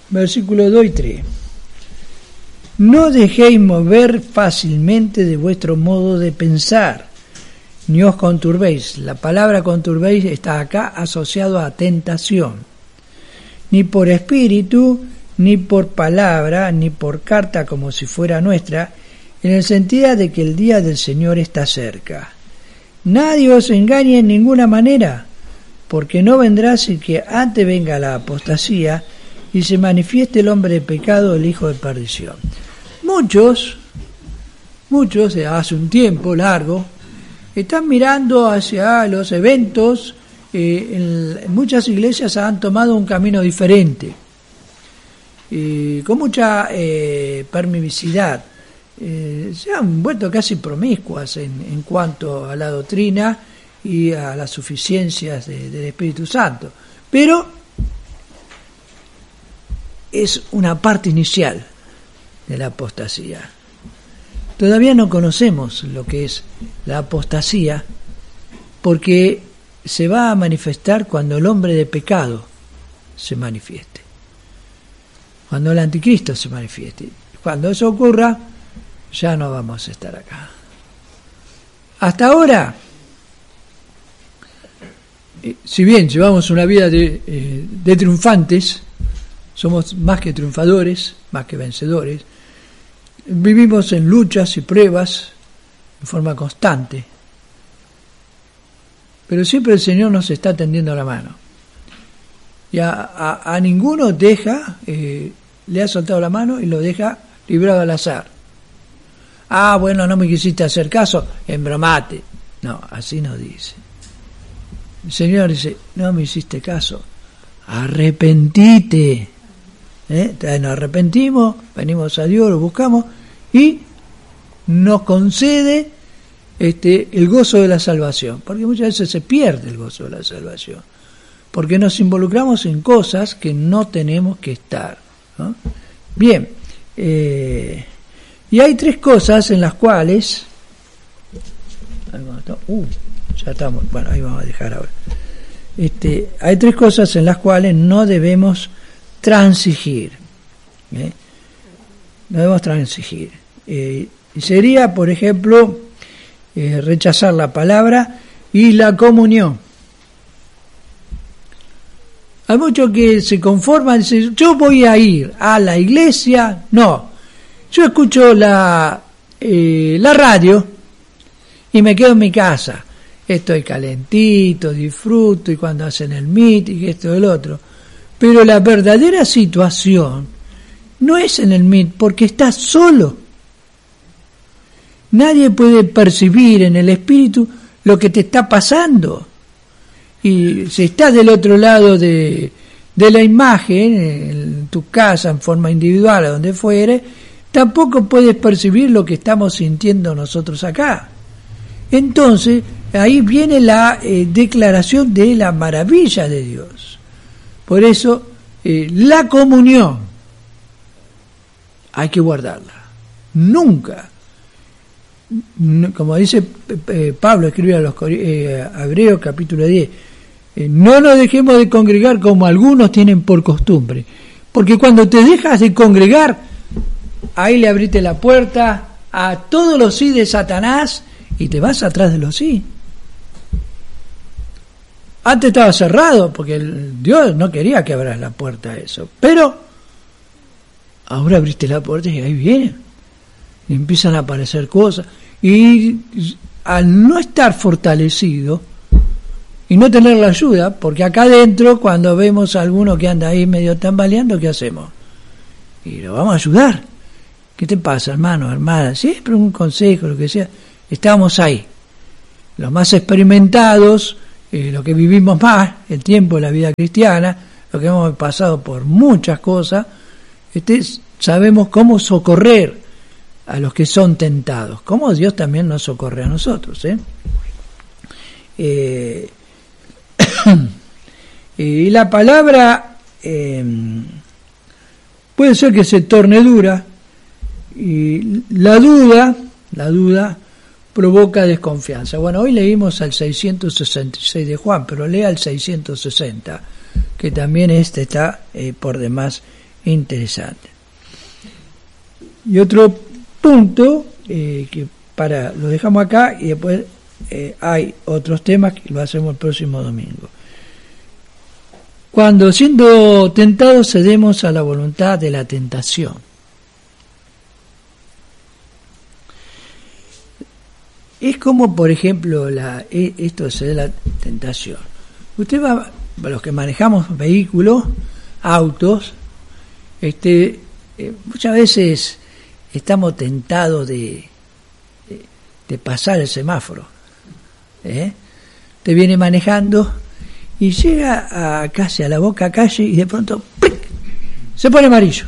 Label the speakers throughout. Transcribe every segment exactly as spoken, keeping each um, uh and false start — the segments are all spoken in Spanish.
Speaker 1: versículos dos y tres. No dejéis mover fácilmente de vuestro modo de pensar, ni os conturbéis. La palabra conturbéis está acá asociado a tentación. Ni por espíritu, ni por palabra, ni por carta como si fuera nuestra, en el sentido de que el día del Señor está cerca. Nadie os engañe en ninguna manera, porque no vendrá sin que antes venga la apostasía y se manifieste el hombre de pecado, el hijo de perdición. Muchos, muchos, hace un tiempo largo, están mirando hacia los eventos. Eh, en, en muchas iglesias han tomado un camino diferente, eh, con mucha eh, permisividad. Eh, se han vuelto casi promiscuas en, en cuanto a la doctrina y a las suficiencias de, del Espíritu Santo. Pero es una parte inicial de la apostasía. Todavía no conocemos lo que es la apostasía, porque se va a manifestar cuando el hombre de pecado se manifieste, cuando el anticristo se manifieste. Cuando eso ocurra, ya no vamos a estar acá. Hasta ahora, eh, si bien llevamos una vida de, eh, de triunfantes, somos más que triunfadores, más que vencedores, vivimos en luchas y pruebas en forma constante, pero siempre el Señor nos está tendiendo la mano, y a, a, a ninguno deja, eh, le ha soltado la mano y lo deja librado al azar. Ah, bueno, no me quisiste hacer caso, embromate. No, así no dice. El Señor dice, no me hiciste caso, arrepentite. ¿Eh? Nos arrepentimos, venimos a Dios, lo buscamos y nos concede este, el gozo de la salvación, porque muchas veces se pierde el gozo de la salvación, porque nos involucramos en cosas que no tenemos que estar, ¿no? Bien, eh, y hay tres cosas en las cuales, uh, ya estamos, bueno, ahí vamos a dejar ahora. Este, hay tres cosas en las cuales no debemos transigir, ¿eh? no debemos transigir, eh, y sería, por ejemplo, eh, rechazar la palabra y la comunión. Hay muchos que se conforman y dicen, yo voy a ir a la iglesia. No, yo escucho la eh, la radio y me quedo en mi casa, estoy calentito, disfruto, y cuando hacen el meeting, esto y el otro. Pero la verdadera situación no es en el meet, porque estás solo. Nadie puede percibir en el espíritu lo que te está pasando. Y si estás del otro lado de, de la imagen, en tu casa, en forma individual, a donde fuere, tampoco puedes percibir lo que estamos sintiendo nosotros acá. Entonces, ahí viene la eh, declaración de la maravilla de Dios. Por eso, eh, la comunión hay que guardarla. Nunca, no, como dice eh, Pablo, escribe a los eh, Hebreos capítulo diez, eh, no nos dejemos de congregar como algunos tienen por costumbre. Porque cuando te dejas de congregar, ahí le abriste la puerta a todos los sí de Satanás y te vas atrás de los sí. Antes estaba cerrado porque el Dios no quería que abras la puerta a eso, pero ahora abriste la puerta y ahí vienen, y empiezan a aparecer cosas, y al no estar fortalecido y no tener la ayuda, porque acá adentro cuando vemos a alguno que anda ahí medio tambaleando, ¿qué hacemos? Y lo vamos a ayudar. ¿Qué te pasa, hermano, hermana? Siempre un consejo, lo que sea. Estamos ahí, los más experimentados, Eh, lo que vivimos más, el tiempo de la vida cristiana, lo que hemos pasado por muchas cosas, este, sabemos cómo socorrer a los que son tentados, cómo Dios también nos socorre a nosotros. ¿eh? Eh, y la palabra eh, puede ser que se torne dura, y la duda, la duda, provoca desconfianza. Bueno, hoy leímos al seiscientos sesenta y seis de Juan, pero lea el seiscientos sesenta, que también este está eh, por demás interesante. Y otro punto eh, que para lo dejamos acá y después eh, hay otros temas que lo hacemos el próximo domingo. Cuando siendo tentados cedemos a la voluntad de la tentación. Es como, por ejemplo, la, esto es la tentación. Usted va, los que manejamos vehículos, autos, este, eh, muchas veces estamos tentados de, de, de pasar el semáforo. ¿eh? Te viene manejando y llega a casi a la boca calle y de pronto ¡plic! Se pone amarillo.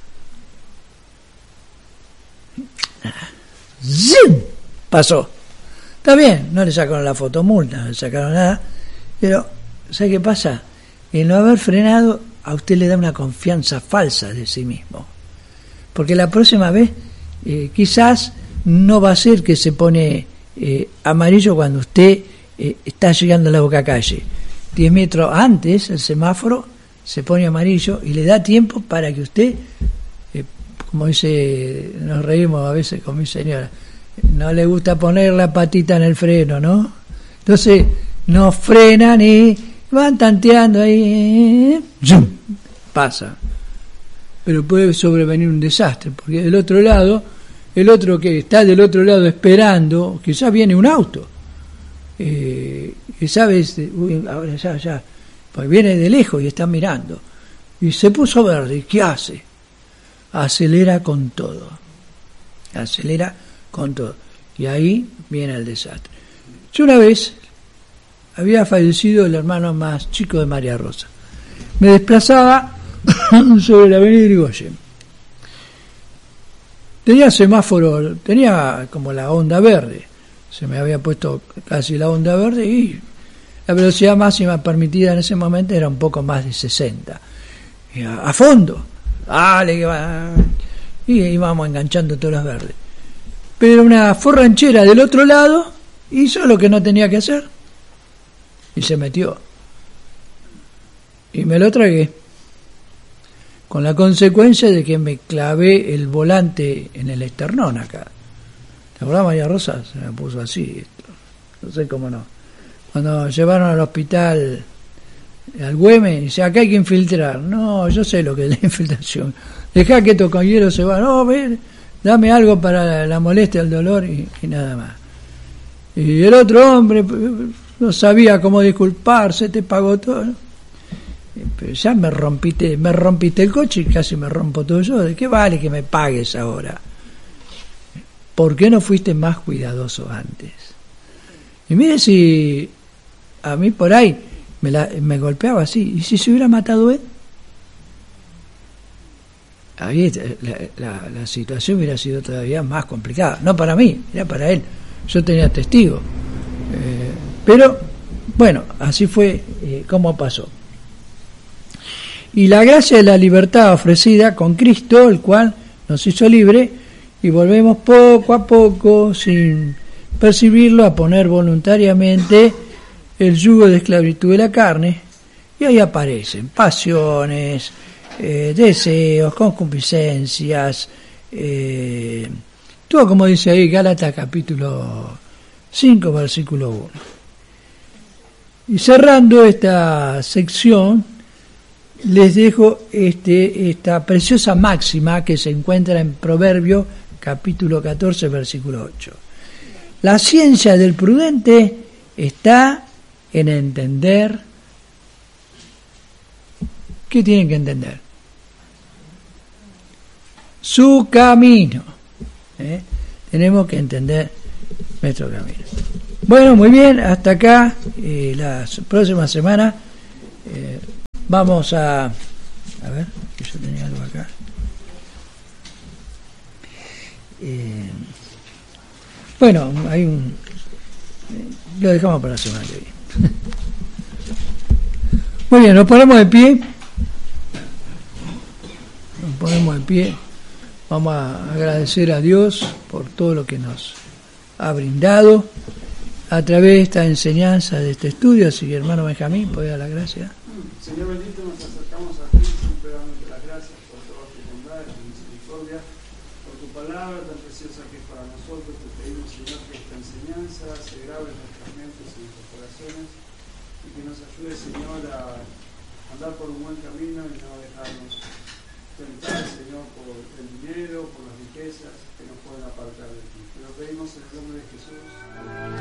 Speaker 1: ¡Zim! Pasó. Está bien, no le sacaron la fotomulta, no le sacaron nada, pero ¿sabe qué pasa? El no haber frenado a usted le da una confianza falsa de sí mismo. Porque la próxima vez eh, quizás no va a ser que se pone eh, amarillo cuando usted eh, está llegando a la boca calle. Diez metros antes el semáforo se pone amarillo y le da tiempo para que usted, eh, como dice, nos reímos a veces con mi señora, no le gusta poner la patita en el freno, ¿no? Entonces no frenan y van tanteando ahí, ¡zum! Pasa. Pero puede sobrevenir un desastre, porque del otro lado, el otro que está del otro lado esperando, quizás viene un auto, eh, que sabes, uy, ahora ya, ya, pues viene de lejos y está mirando, y se puso verde, ¿qué hace? Acelera con todo, acelera con todo, y ahí viene el desastre. Yo una vez había fallecido el hermano más chico de María Rosa. Me desplazaba sobre la avenida Irigoyen. Tenía semáforo, tenía como la onda verde. Se me había puesto casi la onda verde y la velocidad máxima permitida en ese momento era un poco más de sesenta. Y a, a fondo. Dale, que va. Y íbamos enganchando todas las verdes. Pero una forranchera del otro lado hizo lo que no tenía que hacer y se metió y me lo tragué, con la consecuencia de que me clavé el volante en el esternón acá. ¿Te acordás, María Rosa? Se me puso así esto. No sé cómo no. Cuando llevaron al hospital al Güemes, dice, acá hay que infiltrar. No, yo sé lo que es la infiltración. Dejá que estos compañeros se van. No, ven, dame algo para la molestia, el dolor y, y nada más. Y el otro hombre no sabía cómo disculparse, te pagó todo, ¿no? Pero ya me rompiste, me rompiste el coche y casi me rompo todo yo. ¿De qué vale que me pagues ahora? ¿Por qué no fuiste más cuidadoso antes? Y mire si a mí por ahí me, la, me golpeaba así. ¿Y si se hubiera matado él? Ahí la, la, la situación hubiera sido todavía más complicada. No para mí, era para él. Yo tenía testigo. Eh, pero, bueno, así fue eh, como pasó. Y la gracia de la libertad ofrecida con Cristo, el cual nos hizo libre, y volvemos poco a poco, sin percibirlo, a poner voluntariamente el yugo de esclavitud de la carne, y ahí aparecen pasiones, eh, deseos, concupiscencias, eh, todo como dice ahí Gálatas capítulo cinco, versículo uno. Y cerrando esta sección, les dejo este, esta preciosa máxima que se encuentra en Proverbio capítulo catorce, versículo ocho. La ciencia del prudente está en entender. ¿Qué tienen que entender? Su camino. ¿Eh? Tenemos que entender nuestro camino. Bueno, muy bien, hasta acá. Eh, la próxima semana eh, vamos a... A ver, que yo tenía algo acá. Eh, bueno, hay un... Lo dejamos para la semana que viene. Muy bien, nos ponemos de pie. Nos ponemos de pie. Vamos a agradecer a Dios por todo lo que nos ha brindado a través de esta enseñanza, de este estudio. Así que, hermano Benjamín, puede dar la gracia.
Speaker 2: Señor bendito, nos acercamos a ti siempre dándote las gracias por toda tu bondad y tu misericordia, por tu palabra tan preciosa que es para nosotros. Te pedimos, Señor, que esta enseñanza se grabe en nuestras mentes y en nuestros corazones y que nos ayude, Señor, a andar por un buen camino y no dejarnos tentar, Señor, por el dinero, por las riquezas que nos pueden apartar de ti. Te lo pedimos en el nombre de Jesús. Amén.